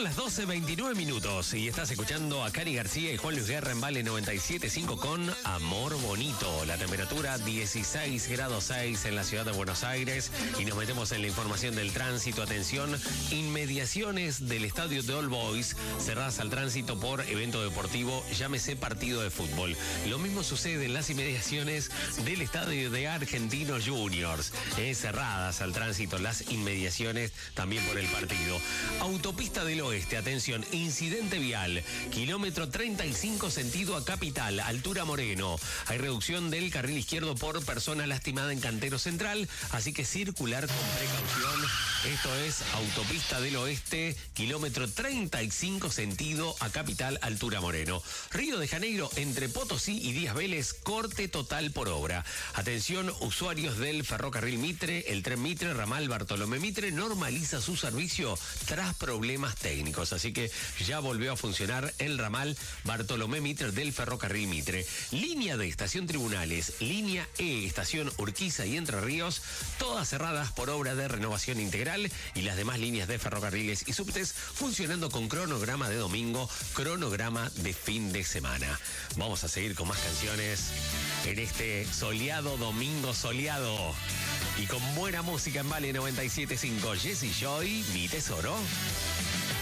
Son las 12:29 y estás escuchando a Cari García y Juan Luis Guerra en Vale 97.5 con Amor Bonito. La temperatura 16 grados 6 en la ciudad de Buenos Aires y nos metemos en la información del tránsito. Atención, inmediaciones del estadio de All Boys cerradas al tránsito por evento deportivo, llámese partido de fútbol. Lo mismo sucede en las inmediaciones del estadio de Argentinos Juniors, cerradas al tránsito las inmediaciones también por el partido. Autopista del Oeste, atención, incidente vial, kilómetro 35 sentido a Capital, altura Moreno. Hay reducción del carril izquierdo por persona lastimada en Cantero Central, así que circular con precaución. Esto es Autopista del Oeste, kilómetro 35 sentido a Capital, altura Moreno. Río de Janeiro, entre Potosí y Díaz Vélez, corte total por obra. Atención, usuarios del ferrocarril Mitre, el tren Mitre, ramal Bartolomé Mitre, normaliza su servicio tras problemas técnicos. Así que ya volvió a funcionar el ramal Bartolomé Mitre del ferrocarril Mitre. Línea de Estación Tribunales, línea E, Estación Urquiza y Entre Ríos, todas cerradas por obra de renovación integral, y las demás líneas de ferrocarriles y subtes funcionando con cronograma de domingo, cronograma de fin de semana. Vamos a seguir con más canciones en este soleado domingo soleado y con buena música en Vale 97.5. Jesse Joy, Mi Tesoro.